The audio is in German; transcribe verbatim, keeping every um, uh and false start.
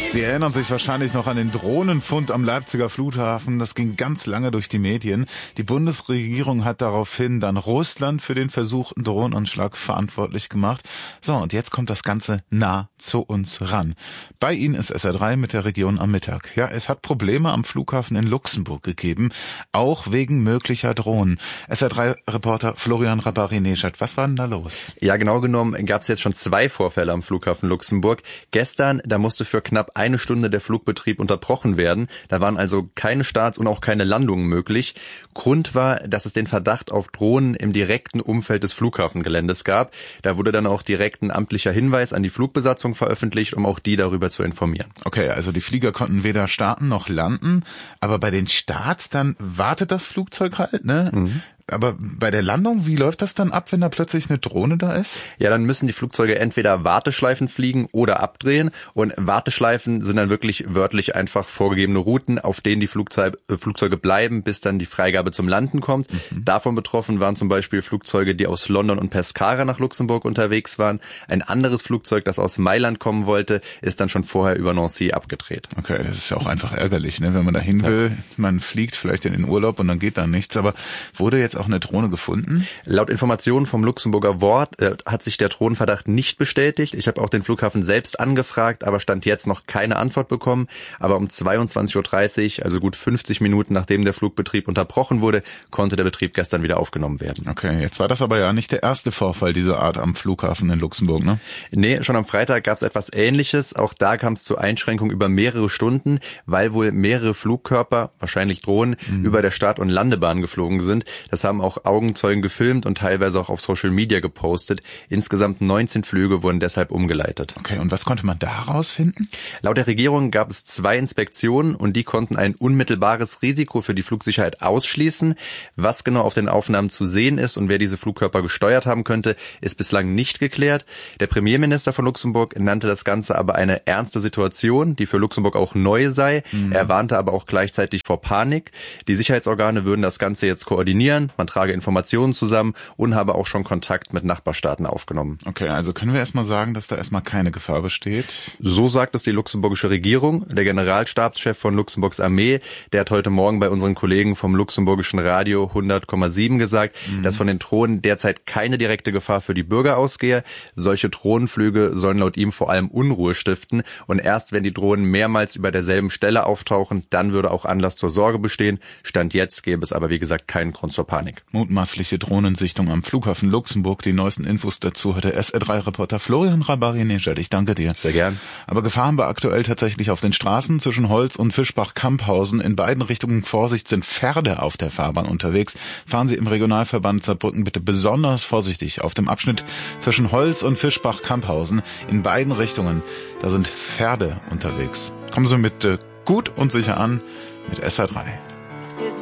Sie erinnern sich wahrscheinlich noch an den Drohnenfund am Leipziger Flughafen. Das ging ganz lange durch die Medien. Die Bundesregierung hat daraufhin dann Russland für den versuchten Drohnenanschlag verantwortlich gemacht. So, und jetzt kommt das Ganze nah zu uns ran. Bei Ihnen ist S R drei mit der Region am Mittag. Ja, es hat Probleme am Flughafen in Luxemburg gegeben, auch wegen möglicher Drohnen. S R drei Reporter Florian Rabari-Neschat, was war denn da los? Ja, genau genommen gab es jetzt schon zwei Vorfälle am Flughafen Luxemburg. Gestern, da musste für knapp eine Stunde der Flugbetrieb unterbrochen werden. Da waren also keine Starts und auch keine Landungen möglich. Grund war, dass es den Verdacht auf Drohnen im direkten Umfeld des Flughafengeländes gab. Da wurde dann auch direkt ein amtlicher Hinweis an die Flugbesatzung veröffentlicht, um auch die darüber zu informieren. Okay, also die Flieger konnten weder starten noch landen, aber bei den Starts dann wartet das Flugzeug halt, ne? Mhm. Aber bei der Landung, wie läuft das dann ab, wenn da plötzlich eine Drohne da ist? Ja, dann müssen die Flugzeuge entweder Warteschleifen fliegen oder abdrehen. Und Warteschleifen sind dann wirklich wörtlich einfach vorgegebene Routen, auf denen die Flugzeug, äh, Flugzeuge bleiben, bis dann die Freigabe zum Landen kommt. Mhm. Davon betroffen waren zum Beispiel Flugzeuge, die aus London und Pescara nach Luxemburg unterwegs waren. Ein anderes Flugzeug, das aus Mailand kommen wollte, ist dann schon vorher über Nancy abgedreht. Okay, das ist ja auch einfach ärgerlich, ne? Wenn man da hin will, ja. Man fliegt vielleicht in den Urlaub und dann geht da nichts. Aber wurde jetzt auch eine Drohne gefunden? Laut Informationen vom Luxemburger Wort äh, hat sich der Drohnenverdacht nicht bestätigt. Ich habe auch den Flughafen selbst angefragt, aber stand jetzt noch keine Antwort bekommen. Aber um zweiundzwanzig Uhr dreißig, also gut fünfzig Minuten nachdem der Flugbetrieb unterbrochen wurde, konnte der Betrieb gestern wieder aufgenommen werden. Okay, jetzt war das aber ja nicht der erste Vorfall dieser Art am Flughafen in Luxemburg, ne? Nee, schon am Freitag gab es etwas Ähnliches. Auch da kam es zu Einschränkungen über mehrere Stunden, weil wohl mehrere Flugkörper, wahrscheinlich Drohnen, mhm. über der Start- und Landebahn geflogen sind. Das haben auch Augenzeugen gefilmt und teilweise auch auf Social Media gepostet. Insgesamt neunzehn Flüge wurden deshalb umgeleitet. Okay, und was konnte man da rausfinden? Laut der Regierung gab es zwei Inspektionen und die konnten ein unmittelbares Risiko für die Flugsicherheit ausschließen. Was genau auf den Aufnahmen zu sehen ist und wer diese Flugkörper gesteuert haben könnte, ist bislang nicht geklärt. Der Premierminister von Luxemburg nannte das Ganze aber eine ernste Situation, die für Luxemburg auch neu sei. Mhm. Er warnte aber auch gleichzeitig vor Panik. Die Sicherheitsorgane würden das Ganze jetzt koordinieren. Man trage Informationen zusammen und habe auch schon Kontakt mit Nachbarstaaten aufgenommen. Okay, also können wir erstmal sagen, dass da erstmal keine Gefahr besteht? So sagt es die luxemburgische Regierung. Der Generalstabschef von Luxemburgs Armee, der hat heute Morgen bei unseren Kollegen vom luxemburgischen Radio hundert Komma sieben gesagt, mhm. dass von den Drohnen derzeit keine direkte Gefahr für die Bürger ausgehe. Solche Drohnenflüge sollen laut ihm vor allem Unruhe stiften und erst wenn die Drohnen mehrmals über derselben Stelle auftauchen, dann würde auch Anlass zur Sorge bestehen. Stand jetzt gäbe es aber wie gesagt keinen Grund zur Panik. Mutmaßliche Drohnensichtung am Flughafen Luxemburg. Die neuesten Infos dazu hat der S R drei Reporter Florian Rabari-Neschat. Ich danke dir. Sehr gern. Aber Gefahr haben wir aktuell tatsächlich auf den Straßen zwischen Holz und Fischbach-Kamphausen. In beiden Richtungen Vorsicht, sind Pferde auf der Fahrbahn unterwegs. Fahren Sie im Regionalverband Saarbrücken bitte besonders vorsichtig auf dem Abschnitt zwischen Holz und Fischbach-Kamphausen. In beiden Richtungen, da sind Pferde unterwegs. Kommen Sie mit äh, gut und sicher an mit S R drei.